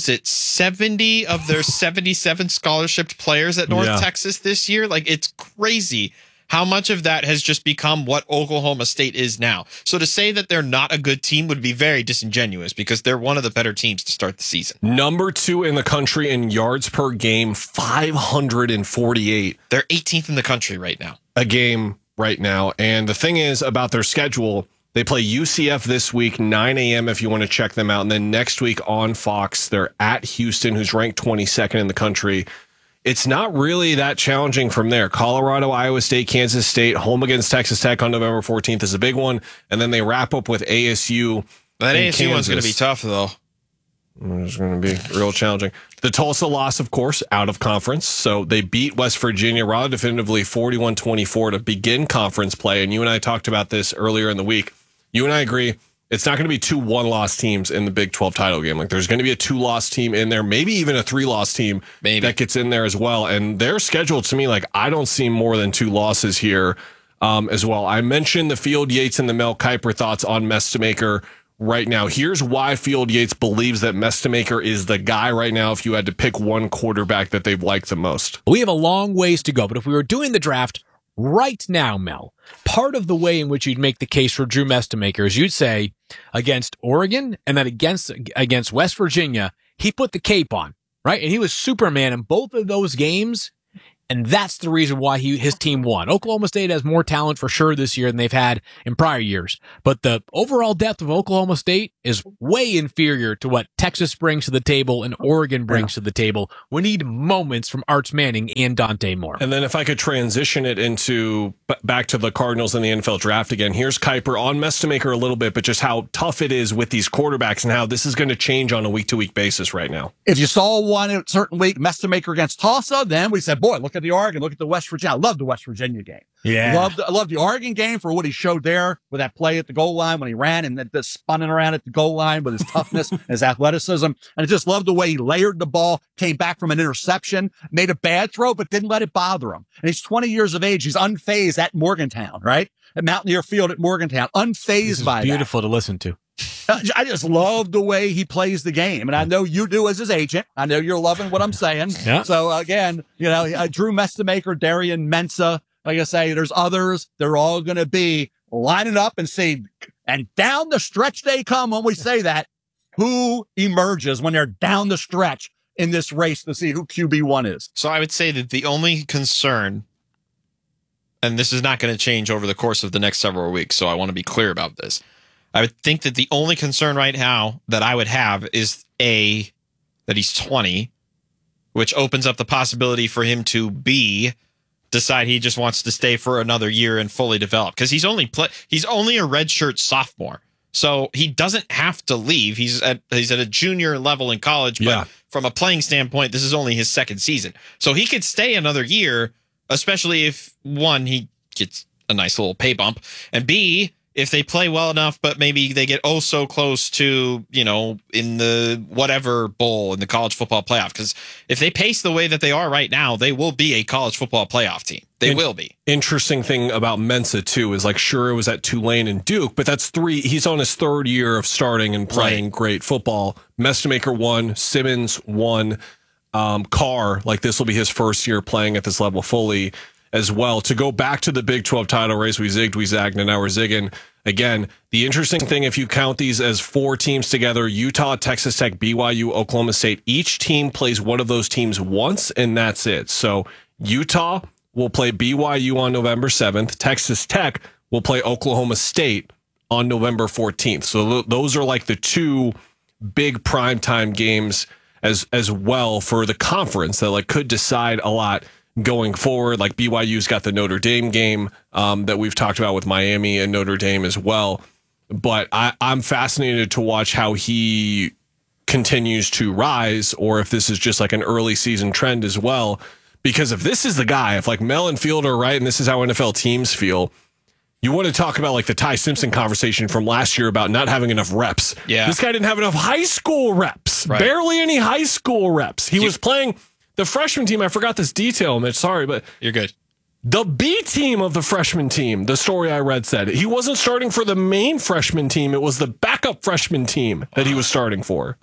70 of their 77 scholarship players at North Texas this year? Like, it's crazy how much of that has just become what Oklahoma State is now. So to say that they're not a good team would be very disingenuous, because they're one of the better teams to start the season. Number 2 in the country in yards per game, 548. They're 18th in the country right now. A game right now. And the thing is about their schedule, they play UCF this week, 9 a.m. if you want to check them out. And then next week on Fox, they're at Houston, who's ranked 22nd in the country. It's not really that challenging from there. Colorado, Iowa State, Kansas State, home against Texas Tech on November 14th is a big one. And then they wrap up with ASU. That ASU one's going to be tough, though. It's going to be real challenging. The Tulsa loss, of course, out of conference. So they beat West Virginia rather definitively 41-24 to begin conference play. And you and I talked about this earlier in the week. You and I agree it's not going to be 2 one-loss teams in the Big 12 title game. Like there's going to be a 2-loss team in there, maybe even a 3-loss team that gets in there as well. And they're scheduled to me, like I don't see more than 2 losses here as well. I mentioned the Field Yates and the Mel Kiper thoughts on Mestemaker right now. Here's why Field Yates believes that Mestemaker is the guy right now if you had to pick one quarterback that they've liked the most. We have a long ways to go, but if we were doing the draft right now, Mel, part of the way in which you'd make the case for Drew Mestemaker is you'd say against Oregon and then against West Virginia, he put the cape on, right? And he was Superman in both of those games. And that's the reason why his team won. Oklahoma State has more talent for sure this year than they've had in prior years. But the overall depth of Oklahoma State is way inferior to what Texas brings to the table and Oregon brings to the table. We need moments from Arch Manning and Dante Moore. And then if I could transition it into back to the Cardinals and the NFL draft again, here's Kiper on Mestemaker a little bit, but just how tough it is with these quarterbacks and how this is going to change on a week-to-week basis right now. If you saw one a certain week, Mestemaker against Tulsa, then we said, boy, look at the Oregon, look at the West Virginia. I love the West Virginia game. Yeah. I love the Oregon game for what he showed there with that play at the goal line when he ran and the spinning around at the goal line with his toughness and his athleticism. And I just loved the way he layered the ball, came back from an interception, made a bad throw, but didn't let it bother him. And he's 20 years of age. He's unfazed at Morgantown, right? At Mountaineer Field at Morgantown. Unfazed by that. Beautiful to listen to. I just love the way he plays the game. And I know you do as his agent. I know you're loving what I'm saying. Yeah. So again, Drew Mestemaker, Darian Mensah, like I say, there's others. They're all going to be lining up and see, and down the stretch they come when we say that, who emerges when they're down the stretch in this race to see who QB1 is. So I would say that the only concern, and this is not going to change over the course of the next several weeks, so I want to be clear about this. I would think that the only concern right now that I would have is that he's 20, which opens up the possibility for him to decide he just wants to stay for another year and fully develop, because he's only a redshirt sophomore, so he doesn't have to leave. He's at a junior level in college, but from a playing standpoint, this is only his second season, so he could stay another year, especially if one, he gets a nice little pay bump, and B, if they play well enough, but maybe they get so close to, in the whatever bowl in the college football playoff. Because if they pace the way that they are right now, they will be a college football playoff team. They will be. Interesting thing about Mensah, too, is sure, it was at Tulane and Duke, but that's 3. He's on his 3rd year of starting and playing great football. Mestemaker 1, Simmons 1, Carr, this will be his first year playing at this level fully as well. To go back to the Big 12 title race, we zigged, we zagged, and now we're zigging. Again, the interesting thing, if you count these as 4 teams together, Utah, Texas Tech, BYU, Oklahoma State, each team plays one of those teams once, and that's it. So Utah will play BYU on November 7th. Texas Tech will play Oklahoma State on November 14th. So those are the 2 big primetime games as well for the conference that could decide a lot going forward. BYU's got the Notre Dame game that we've talked about with Miami and Notre Dame as well. But I'm fascinated to watch how he continues to rise, or if this is just an early season trend as well. Because if this is the guy, if Mel and Field are right and this is how NFL teams feel, you want to talk about the Ty Simpson conversation from last year about not having enough reps. Yeah. This guy didn't have enough high school reps. Right. Barely any high school reps. He was playing the freshman team. I forgot this detail, Mitch. Sorry, but you're good. The B team of the freshman team, the story I read said, he wasn't starting for the main freshman team. It was the backup freshman team that he was starting for.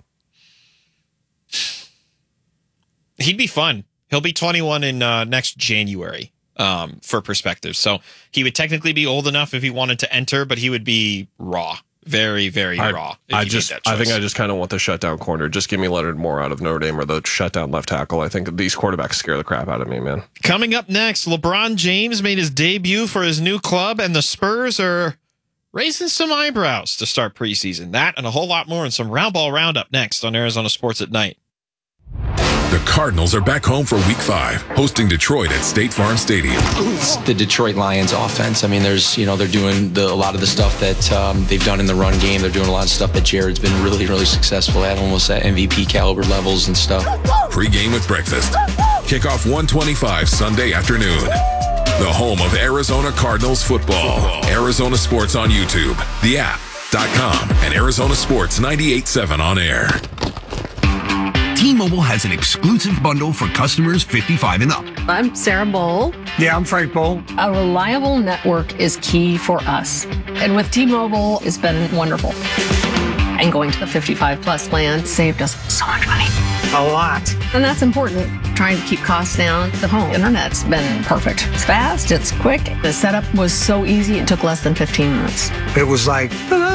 He'd be fun. He'll be 21 in next January, for perspective. So he would technically be old enough if he wanted to enter, but he would be raw. Very, very raw. I think I just kind of want the shutdown corner. Just give me Leonard Moore out of Notre Dame or the shutdown left tackle. I think these quarterbacks scare the crap out of me, man. Coming up next, LeBron James made his debut for his new club, and the Spurs are raising some eyebrows to start preseason. That and a whole lot more in some Round Ball Roundup next on Arizona Sports at Night. The Cardinals are back home for Week 5, hosting Detroit at State Farm Stadium. It's the Detroit Lions offense. I mean, there's, they're doing a lot of the stuff that they've done in the run game. They're doing a lot of stuff that Jared's been really, really successful at, almost at MVP caliber levels and stuff. Pre-game with breakfast. Kickoff 1:25 Sunday afternoon. The home of Arizona Cardinals football. Arizona Sports on YouTube, the app, T-Mobile.com and Arizona Sports 98.7 on air. T-Mobile has an exclusive bundle for customers 55 and up. I'm Sarah Bowl. Yeah, I'm Frank Bowl. A reliable network is key for us. And with T-Mobile, it's been wonderful. And going to the 55 plus plan saved us so much money. A lot. And that's important. Trying to keep costs down. The home internet's been perfect. It's fast, it's quick. The setup was so easy, it took less than 15 minutes. It was like,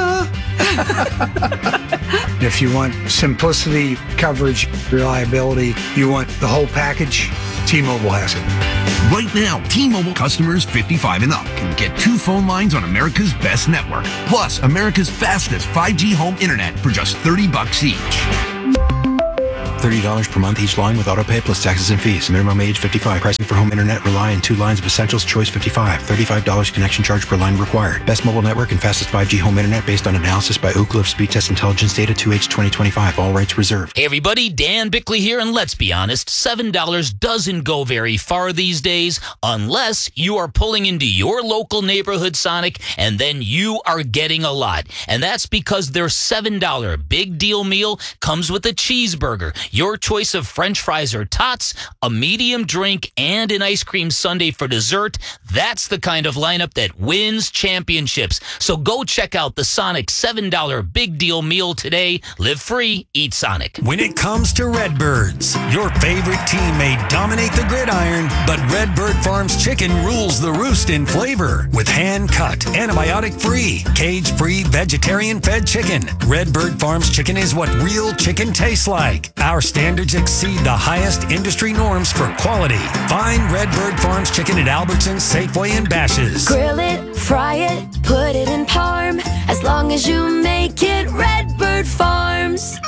if you want simplicity, coverage, reliability, you want the whole package, T-Mobile has it. Right now, T-Mobile customers 55 and up can get 2 phone lines on America's best network, plus America's fastest 5G home internet for just $30 each. $30 per month each line with autopay plus taxes and fees. Minimum age 55. Pricing for home internet rely on 2 lines of essentials. Choice 55. $35 connection charge per line required. Best mobile network and fastest 5G home internet based on analysis by Ookla of Speed Test Intelligence data 2H 2025. All rights reserved. Hey everybody, Dan Bickley here, and let's be honest, $7 doesn't go very far these days unless you are pulling into your local neighborhood Sonic and then you are getting a lot. And that's because their $7 big deal meal comes with a cheeseburger, your choice of French fries or tots, a medium drink, and an ice cream sundae for dessert. That's the kind of lineup that wins championships. So go check out the Sonic $7 big deal meal today. Live free, eat Sonic. When it comes to Redbirds, your favorite team may dominate the gridiron, but Redbird Farms chicken rules the roost in flavor. With hand-cut, antibiotic-free, cage-free, vegetarian-fed chicken, Redbird Farms chicken is what real chicken tastes like. Our standards exceed the highest industry norms for quality. Find Redbird Farms chicken at Albertsons, Safeway, and Bash's. Grill it, fry it, put it in parm. As long as you make it Redbird Farms.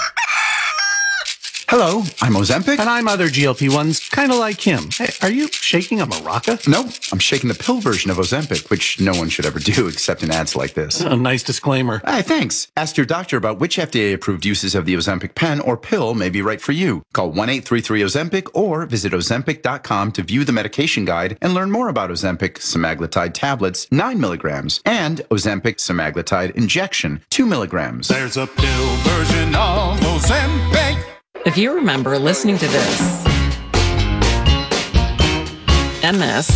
Hello, I'm Ozempic. And I'm other GLP-1s, kind of like him. Hey, are you shaking a maraca? No, I'm shaking the pill version of Ozempic, which no one should ever do except in ads like this. A nice disclaimer. Hey, thanks. Ask your doctor about which FDA-approved uses of the Ozempic pen or pill may be right for you. Call 1-833-OZEMPIC or visit Ozempic.com to view the medication guide and learn more about Ozempic semaglutide tablets, 9 milligrams, and Ozempic semaglutide injection, 2 milligrams. There's a pill version of Ozempic. If you remember listening to this, MS,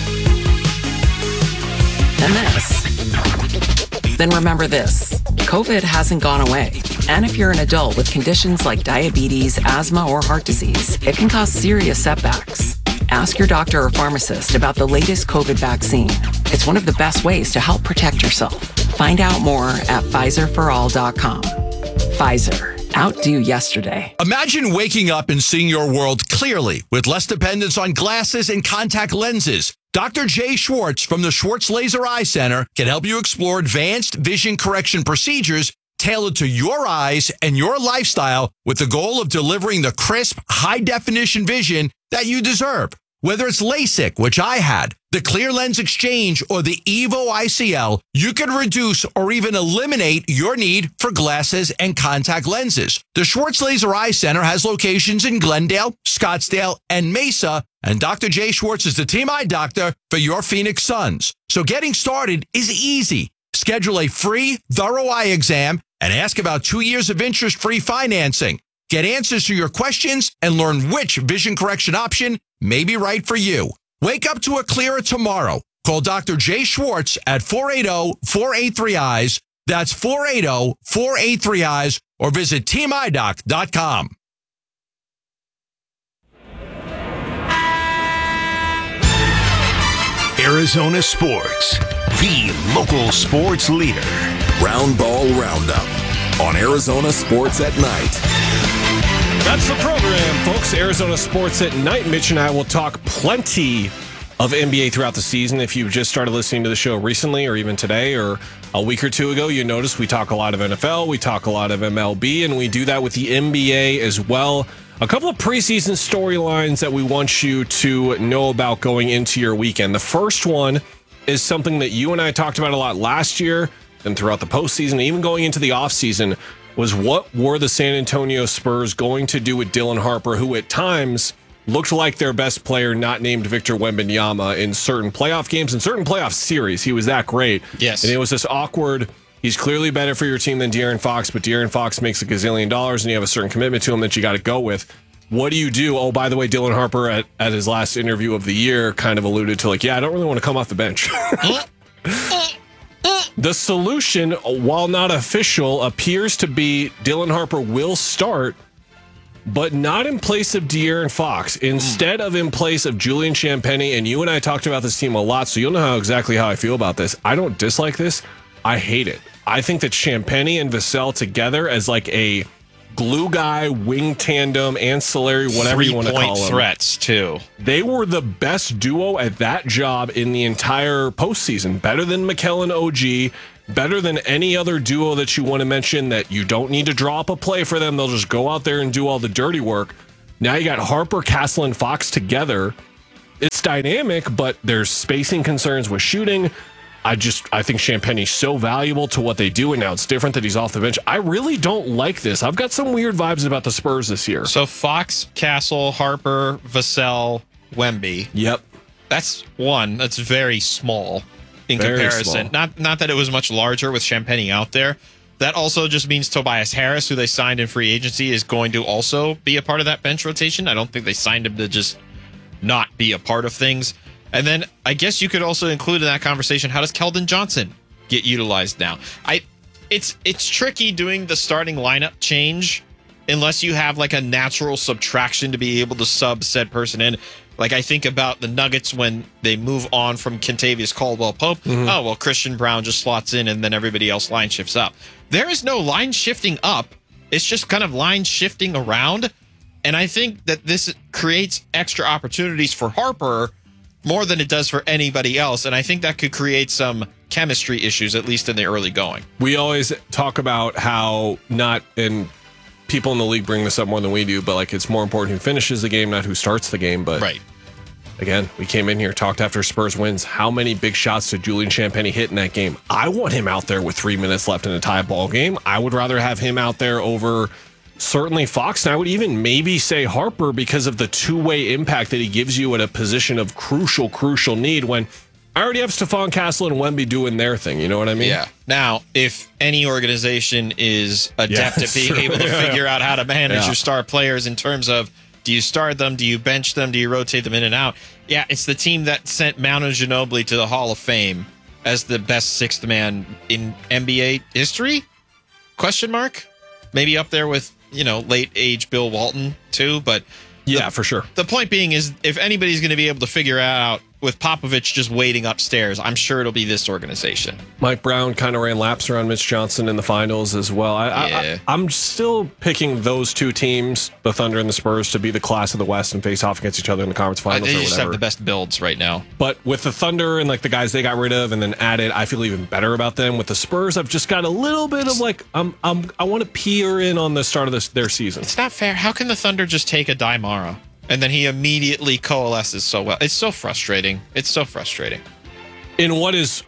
then remember this. COVID hasn't gone away. And if you're an adult with conditions like diabetes, asthma, or heart disease, it can cause serious setbacks. Ask your doctor or pharmacist about the latest COVID vaccine. It's one of the best ways to help protect yourself. Find out more at PfizerForAll.com. Pfizer. Outdo yesterday. Imagine waking up and seeing your world clearly with less dependence on glasses and contact lenses. Dr. Jay Schwartz from the Schwartz Laser Eye Center can help you explore advanced vision correction procedures tailored to your eyes and your lifestyle with the goal of delivering the crisp, high-definition vision that you deserve. Whether it's LASIK, which I had, the Clear Lens Exchange, or the Evo ICL, you can reduce or even eliminate your need for glasses and contact lenses. The Schwartz Laser Eye Center has locations in Glendale, Scottsdale, and Mesa, and Dr. Jay Schwartz is the team eye doctor for your Phoenix Suns. So getting started is easy. Schedule a free, thorough eye exam and ask about 2 years of interest-free financing. Get answers to your questions and learn which vision correction option may be right for you. Wake up to a clearer tomorrow. Call Dr. Jay Schwartz at 480-483-EYES. That's 480-483-EYES, or visit teamidoc.com. Arizona Sports, the local sports leader. Round Ball Roundup on Arizona Sports at Night. That's the program, folks. Arizona Sports at Night. Mitch and I will talk plenty of NBA throughout the season. If you just started listening to the show recently or even today or a week or two ago, you notice we talk a lot of NFL, we talk a lot of MLB, and we do that with the NBA as well. A couple of preseason storylines that we want you to know about going into your weekend. The first one is something that you and I talked about a lot last year and throughout the postseason, even going into the offseason, was what were the San Antonio Spurs going to do with Dylan Harper, who at times looked like their best player, not named Victor Wembanyama, in certain playoff games and certain playoff series. He was that great. Yes. And it was this awkward He's clearly better for your team than De'Aaron Fox, but De'Aaron Fox makes $1 gazillion and you have a certain commitment to him that you got to go with. What do you do? Oh, by the way, Dylan Harper at his last interview of the year kind of alluded to I don't really want to come off the bench. The solution, while not official, appears to be Dylan Harper will start, but not in place of De'Aaron Fox. Instead of in place of Julian Champagnie, and you and I talked about this team a lot, so you'll know exactly how I feel about this. I don't dislike this. I hate it. I think that Champagnie and Vassell together as a glue guy, wing tandem, ancillary, whatever you want to call them. Threats, too. They were the best duo at that job in the entire postseason. Better than Mikal and OG. Better than any other duo that you want to mention that you don't need to draw up a play for them. They'll just go out there and do all the dirty work. Now you got Harper, Castle, and Fox together. It's dynamic, but there's spacing concerns with shooting. I think Champagnie's so valuable to what they do, and now it's different that he's off the bench. I really don't like this. I've got some weird vibes about the Spurs this year. So Fox, Castle, Harper, Vassell, Wemby. Yep. That's one. That's very small in comparison. Small. Not that it was much larger with Champagnie out there. That also just means Tobias Harris, who they signed in free agency, is going to also be a part of that bench rotation. I don't think they signed him to just not be a part of things. And then I guess you could also include in that conversation, how does Keldon Johnson get utilized now? It's tricky doing the starting lineup change unless you have a natural subtraction to be able to sub said person in. I think about the Nuggets when they move on from Kentavious Caldwell-Pope. Mm-hmm. Oh, well, Christian Brown just slots in and then everybody else line shifts up. There is no line shifting up. It's just kind of line shifting around. And I think that this creates extra opportunities for Harper more than it does for anybody else. And I think that could create some chemistry issues, at least in the early going. We always talk about how and people in the league bring this up more than we do, but it's more important who finishes the game, not who starts the game. But right. Again, we came in here, talked after Spurs wins. How many big shots did Julian Champagnie hit in that game? I want him out there with 3 minutes left in a tie ball game. I would rather have him out there over certainly Fox, and I would even maybe say Harper because of the two-way impact that he gives you at a position of crucial need when I already have Stephon Castle and Wemby doing their thing. You know what I mean? Yeah. Now, if any organization is adept at being able to figure out how to manage your star players in terms of do you start them, do you bench them, do you rotate them in and out? Yeah, it's the team that sent Manu Ginobili to the Hall of Fame as the best sixth man in NBA history? Question mark? Maybe up there with late age Bill Walton too, but yeah, for sure. The point being is if anybody's going to be able to figure out with Popovich just waiting upstairs, I'm sure it'll be this organization. Mike Brown kind of ran laps around Mitch Johnson in the finals as well. I'm still picking those two teams, the Thunder and the Spurs, to be the class of the West and face off against each other in the conference finals. They or just whatever. have the best builds right now. But with the Thunder and the guys they got rid of and then added, I feel even better about them. With the Spurs, I've just got a little bit of I want to peer in on the start of their season. It's not fair. How can the Thunder just take a Daimara? And then he immediately coalesces so well. It's so frustrating. It's so frustrating. In what is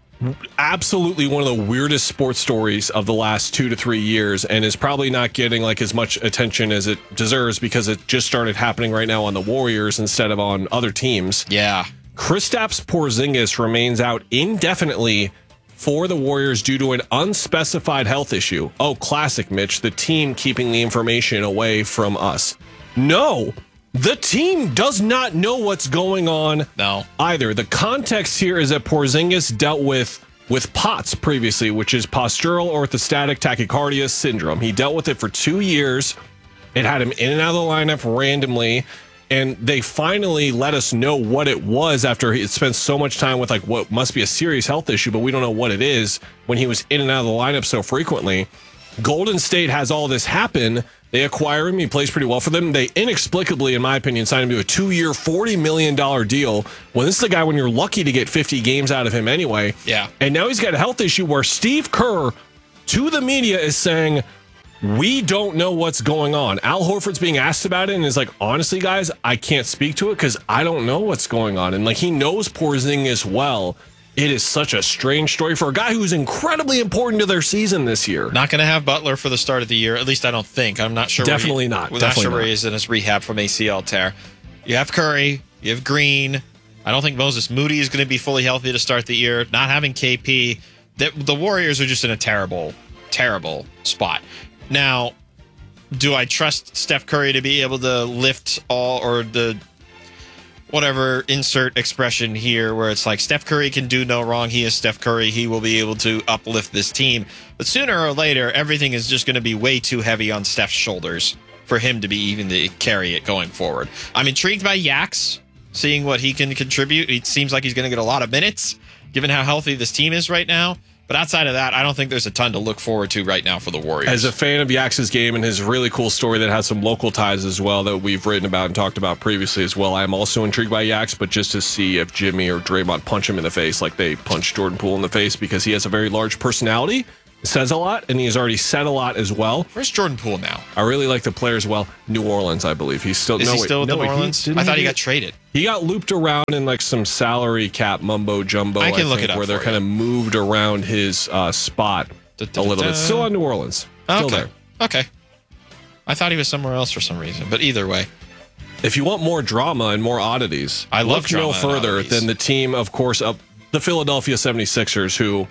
absolutely one of the weirdest sports stories of the last 2 to 3 years and is probably not getting as much attention as it deserves because it just started happening right now on the Warriors instead of on other teams. Yeah. Kristaps Porzingis remains out indefinitely for the Warriors due to an unspecified health issue. Oh, classic, Mitch. The team keeping the information away from us. No. The team does not know what's going on either. The context here is that Porzingis dealt with POTS previously, which is postural orthostatic tachycardia syndrome. He dealt with it for 2 years. It had him in and out of the lineup randomly, and they finally let us know what it was after he spent so much time with what must be a serious health issue, but we don't know what it is when he was in and out of the lineup so frequently. Golden State has all this happen. They acquire him. He plays pretty well for them. They inexplicably, in my opinion, signed him to a 2-year, $40 million deal. Well, this is the guy when you're lucky to get 50 games out of him anyway. Yeah. And now he's got a health issue where Steve Kerr, to the media, is saying, we don't know what's going on. Al Horford's being asked about it and is honestly, guys, I can't speak to it because I don't know what's going on. And he knows Porzingis well. It is such a strange story for a guy who's incredibly important to their season this year. Not going to have Butler for the start of the year. At least I don't think. I'm not sure. Definitely not. We're not sure where he is in his rehab from ACL tear. You have Curry. You have Green. I don't think Moses Moody is going to be fully healthy to start the year. Not having KP. The Warriors are just in a terrible, terrible spot. Now, do I trust Steph Curry to be able to lift all, or the whatever insert expression here where it's like Steph Curry can do no wrong. He is Steph Curry. He will be able to uplift this team. But sooner or later, everything is just going to be way too heavy on Steph's shoulders for him to be even to carry it going forward. I'm intrigued by Yax, seeing what he can contribute. It seems like he's going to get a lot of minutes, given how healthy this team is right now. But outside of that, I don't think there's a ton to look forward to right now for the Warriors. As a fan of Yax's game and his really cool story that has some local ties as well that we've written about and talked about previously as well, I'm also intrigued by Yax, but just to see if Jimmy or Draymond punch him in the face like they punched Jordan Poole in the face, because he has a very large personality, says a lot, and he has already said a lot as well. Where's Jordan Poole now? I really like the player as well. New Orleans, I believe. He's still... Is he still in New Orleans? I thought he got traded. He got looped around in like some salary cap mumbo jumbo. I can look it up where they're for kind of moved around his spot a little bit. Still on New Orleans. Still there. Okay. I thought he was somewhere else for some reason, but either way. If you want more drama and more oddities, I love look drama no further than the team, of course, of the Philadelphia 76ers, who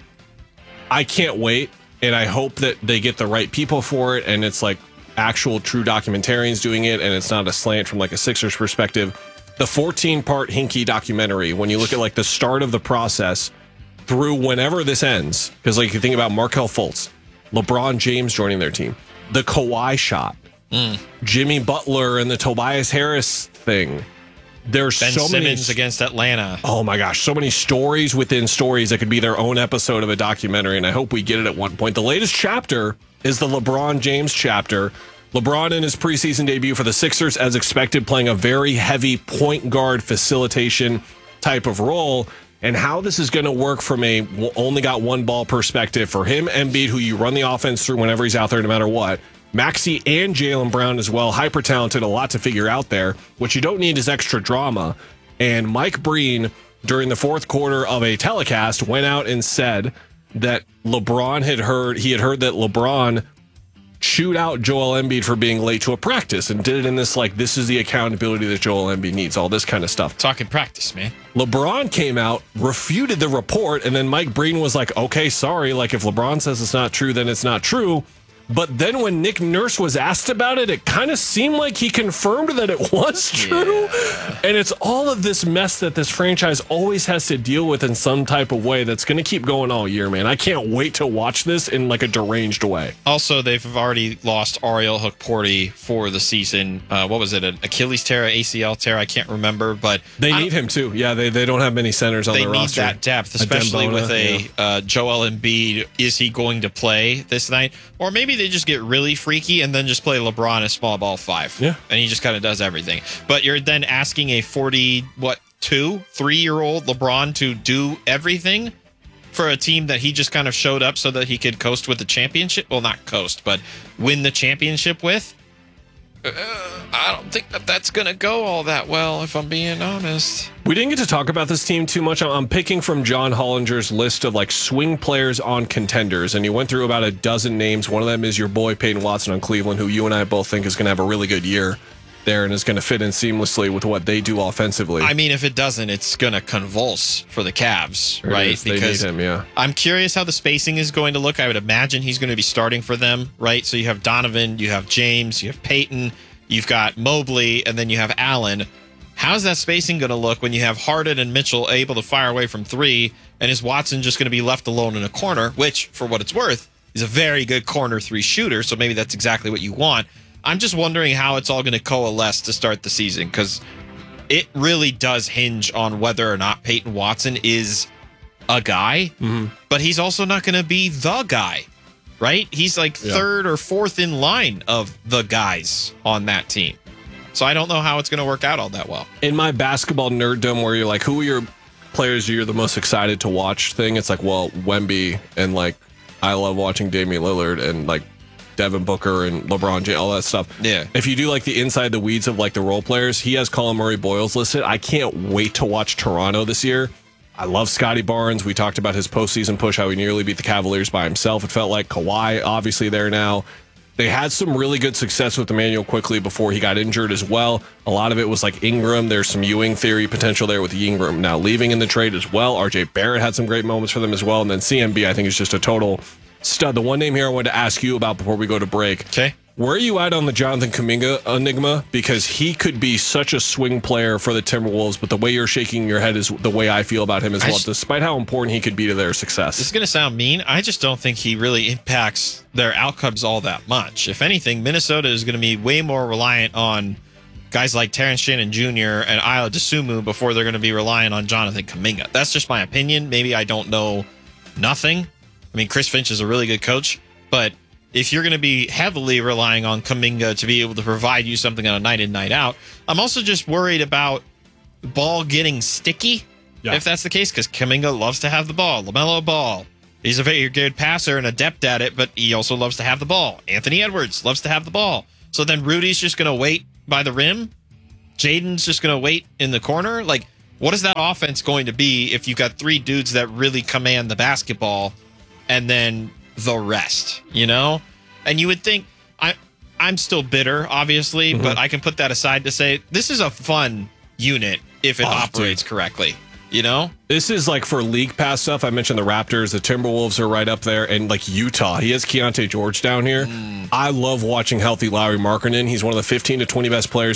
I can't wait, and I hope that they get the right people for it, and it's like actual true documentarians doing it, and it's not a slant from like a Sixers perspective. The 14-part Hinkie documentary, when you look at like the start of the process through whenever this ends, because like you think about Markelle Fultz, LeBron James joining their team, the Kawhi shot, Jimmy Butler and the Tobias Harris thing. There's Ben so Simmons many against Atlanta. Oh my gosh, so many stories within stories that could be their own episode of a documentary, and I hope we get it at one point. The latest chapter is the LeBron James chapter. LeBron in his preseason debut for the Sixers, as expected, playing a very heavy point guard facilitation type of role, and how this is going to work from a only got one ball perspective for him, Embiid, who you run the offense through whenever he's out there no matter what. Maxey and Jaylen Brown as well, hyper talented, a lot to figure out there. What you don't need is extra drama. And Mike Breen, during the fourth quarter of a telecast, went out and said that LeBron had heard that LeBron chewed out Joel Embiid for being late to a practice, and did it in this like, this is the accountability that Joel Embiid needs, all this kind of stuff. Talking practice, man. LeBron came out, refuted the report, and then Mike Breen was like, okay, sorry, like if LeBron says it's not true, then it's not true. But then when Nick Nurse was asked about it, it kind of seemed like he confirmed that it was true. Yeah. And it's all of this mess that this franchise always has to deal with in some type of way that's going to keep going all year, man. I can't wait to watch this in like a deranged way. Also, they've already lost Ariel Hukporti for the season. What was it? An Achilles tear, ACL tear? I can't remember, but they need him too. Yeah, they don't have many centers on their roster. They need that depth, especially with Joel Embiid. Is he going to play this night? Or maybe they just get really freaky and then just play LeBron as small ball 5. Yeah. And he just kind of does everything. But you're then asking a 3-year-old LeBron to do everything for a team that he just kind of showed up so that he could coast with the championship. Well, not coast, but win the championship with. I don't think that's going to go all that well, if I'm being honest. We didn't get to talk about this team too much. I'm picking from John Hollinger's list of like swing players on contenders, and he went through about a dozen names. One of them is your boy Peyton Watson on Cleveland, who you and I both think is going to have a really good year there and is going to fit in seamlessly with what they do offensively. I mean, if it doesn't, it's going to convulse for the Cavs, right? Because they need him, yeah. I'm curious how the spacing is going to look. I would imagine he's going to be starting for them, right? So you have Donovan, you have James, you have Peyton, you've got Mobley, and then you have Allen. How's that spacing going to look when you have Harden and Mitchell able to fire away from 3, and is Watson just going to be left alone in a corner, which, for what it's worth, is a very good corner 3 shooter, so maybe that's exactly what you want. I'm just wondering how it's all going to coalesce to start the season, because it really does hinge on whether or not Peyton Watson is a guy, but he's also not going to be the guy, right? He's like third or fourth in line of the guys on that team. So I don't know how it's going to work out all that well. In my basketball nerddom, where you're like, who are your players you're the most excited to watch thing, it's like, well, Wemby, and like, I love watching Damian Lillard, and like Devin Booker and LeBron James, all that stuff. Yeah. If you do like the inside the weeds of like the role players, he has Colin Murray Boyles listed. I can't wait to watch Toronto this year. I love Scotty Barnes. We talked about his postseason push, how he nearly beat the Cavaliers by himself. It felt like Kawhi, obviously there now. They had some really good success with Emmanuel Quickly before he got injured as well. A lot of it was like Ingram. There's some Ewing theory potential there with Ingram now leaving in the trade as well. RJ Barrett had some great moments for them as well. And then CMB, I think, is just a total stud. The one name here I wanted to ask you about before we go to break. Okay. Where are you at on the Jonathan Kuminga enigma? Because he could be such a swing player for the Timberwolves, but the way you're shaking your head is the way I feel about him as well, despite how important he could be to their success. This is going to sound mean. I just don't think he really impacts their outcomes all that much. If anything, Minnesota is going to be way more reliant on guys like Terrence Shannon Jr. and Ayo Dosunmu before they're going to be relying on Jonathan Kuminga. That's just my opinion. Maybe I don't know nothing. I mean, Chris Finch is a really good coach, but if you're going to be heavily relying on Kuminga to be able to provide you something on a night in, night out, I'm also just worried about the ball getting sticky, if that's the case, because Kuminga loves to have the ball. LaMelo Ball, he's a very good passer and adept at it, but he also loves to have the ball. Anthony Edwards loves to have the ball. So then Rudy's just going to wait by the rim. Jaden's just going to wait in the corner. Like, what is that offense going to be if you've got three dudes that really command the basketball and then the rest, you know? And you would think, I'm still bitter, obviously, but I can put that aside to say this is a fun unit if it operates correctly, you know? This is like for league pass stuff. I mentioned the Raptors, the Timberwolves are right up there, and like Utah. He has Keontae George down here. I love watching healthy Lauri Markkanen. He's one of the 15 to 20 best players